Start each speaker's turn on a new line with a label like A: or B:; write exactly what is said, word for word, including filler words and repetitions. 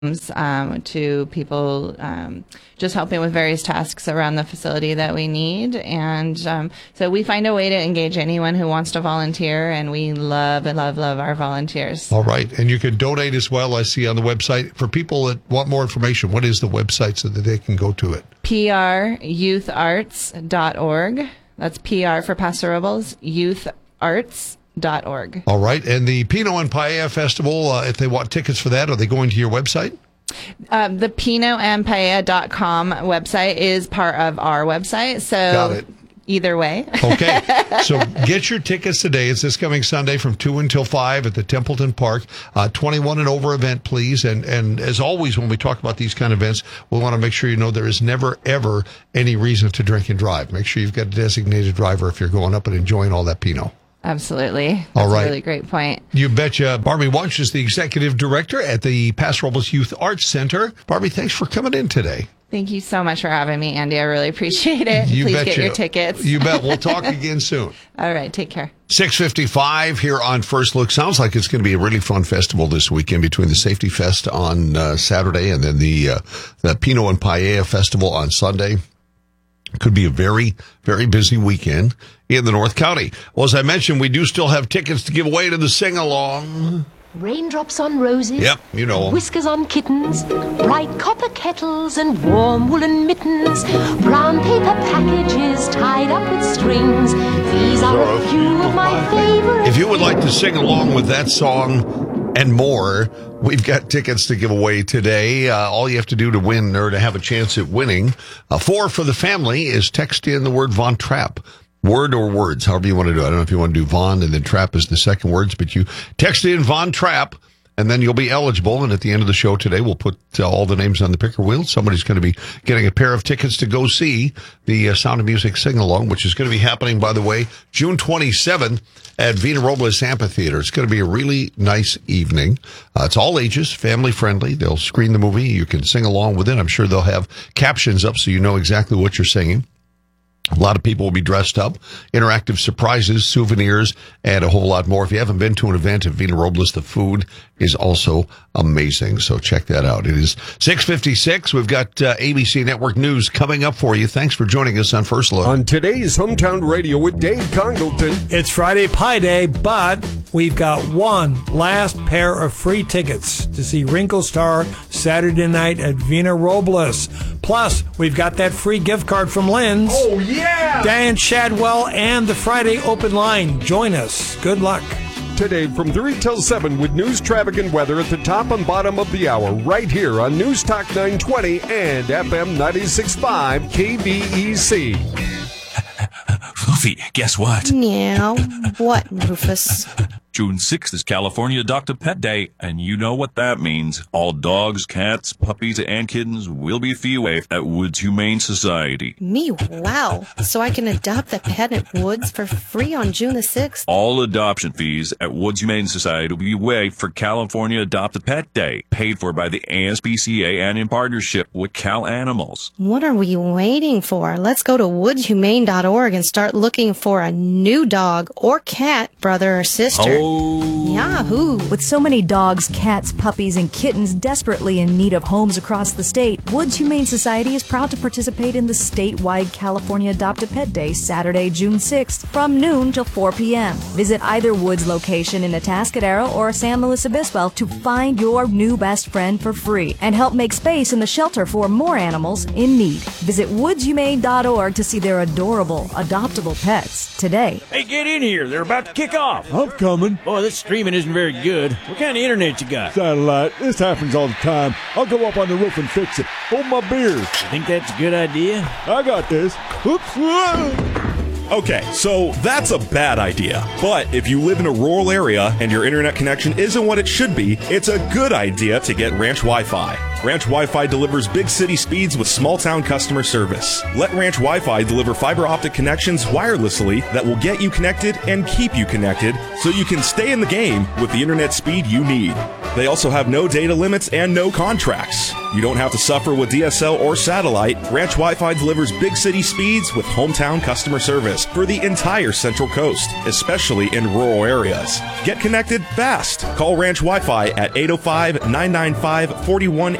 A: Um, to people um, just helping with various tasks around the facility that we need. And um, so we find a way to engage anyone who wants to volunteer, and we love and love, love our volunteers.
B: All right. And you can donate as well, I see on the website. For people that want more information, what is the website so that they can go to it? P R youth arts dot org. That's P R for Paso Robles, youth arts dot org. All right. And the Pinot and Paella Festival, uh, if they want tickets for that, are they going to your website? Um, the pinot and paella dot com website is part of our website. So Got it. Either way. Okay. So get your tickets today. It's this coming Sunday from two until five at the Templeton Park. Uh, twenty-one and over event, please. And, and as always, when we talk about these kind of events, we want to make sure you know there is never, ever any reason to drink and drive. Make sure you've got a designated driver if you're going up and enjoying all that Pinot. Absolutely. That's All right. a really great point. You betcha. Barbie Walsh is the executive director at the Paso Robles Youth Arts Center. Barbie, thanks for coming in today. Thank you so much for having me, Andy. I really appreciate it. You Please betcha. Get your tickets. You bet. We'll talk again soon. All right. Take care. six fifty-five here on First Look. Sounds like it's going to be a really fun festival this weekend between the Safety Fest on uh, Saturday and then the, uh, the Pinot and Paella Festival on Sunday. Could be a very, very busy weekend in the North County. Well, as I mentioned, we do still have tickets to give away to the sing-along.
C: Raindrops on roses.
B: Yep, you know 'em.
C: Whiskers on kittens. Bright copper kettles and warm woolen mittens. Brown paper packages tied up with strings. These are a few of my favorites.
B: If you would like to sing along with that song and more, we've got tickets to give away today. Uh, all you have to do to win or to have a chance at winning, uh, four for the family, is text in the word Von Trapp. Word or words, however you want to do it. I don't know if you want to do Von and then Trapp is the second words, but you text in Von Trapp, and then you'll be eligible. And at the end of the show today, we'll put uh, all the names on the picker wheel. Somebody's going to be getting a pair of tickets to go see the uh, Sound of Music sing-along, which is going to be happening, by the way, June twenty-seventh at Vina Robles Amphitheater. It's going to be a really nice evening. Uh, it's all ages, family-friendly. They'll screen the movie. You can sing along with it. I'm sure they'll have captions up so you know exactly what you're singing. A lot of people will be dressed up, interactive surprises, souvenirs, and a whole lot more. If you haven't been to an event at Vina Robles, the food is also amazing. So check that out. It is six fifty-six. We've got uh, A B C Network News coming up for you. Thanks for joining us on First Look.
D: On today's Hometown Radio with Dave Congleton.
E: It's Friday Pie Day, but we've got one last pair of free tickets to see Wrinkle Star Saturday night at Vina Robles. Plus, we've got that free gift card from Lynn's.
D: Oh, yeah!
E: Dan Shadwell and the Friday Open Line. Join us. Good luck.
D: Today from three till seven with news, traffic, and weather at the top and bottom of the hour right here on News Talk nine twenty and F M ninety-six point five K V E C.
F: Fluffy, guess what?
G: Meow. What, Rufus?
F: June sixth is California Adopt a Pet Day, and you know what that means. All dogs, cats, puppies, and kittens will be fee waived at Woods Humane Society.
G: Me, wow. So I can adopt a pet at Woods for free on June the sixth?
F: All adoption fees at Woods Humane Society will be waived for California Adopt a Pet Day, paid for by the A S P C A and in partnership with Cal Animals.
G: What are we waiting for? Let's go to woods humane dot org and start looking for a new dog or cat, brother or sister.
F: Oh.
G: Yahoo!
H: With so many dogs, cats, puppies, and kittens desperately in need of homes across the state, Woods Humane Society is proud to participate in the statewide California Adopt a Pet Day, Saturday, June sixth, from noon till four p.m. Visit either Woods location in Atascadero or San Luis Obispo to find your new best friend for free and help make space in the shelter for more animals in need. Visit woods humane dot org to see their adorable, adoptable pets today.
I: Hey, get in here. They're about to kick off.
J: I'm coming.
I: Boy, this streaming isn't very good. What kind of internet you got?
J: Satellite. This happens all the time. I'll go up on the roof and fix it. Hold my beer.
I: You think that's a good idea?
J: I got this. Oops.
K: Okay, so that's a bad idea. But if you live in a rural area and your internet connection isn't what it should be, it's a good idea to get Ranch Wi-Fi. Ranch Wi-Fi delivers big city speeds with small town customer service. Let Ranch Wi-Fi deliver fiber optic connections wirelessly that will get you connected and keep you connected so you can stay in the game with the internet speed you need. They also have no data limits and no contracts. You don't have to suffer with D S L or satellite. Ranch Wi-Fi delivers big city speeds with hometown customer service for the entire Central Coast, especially in rural areas. Get connected fast. Call Ranch Wi-Fi at eight oh five, nine nine five, four one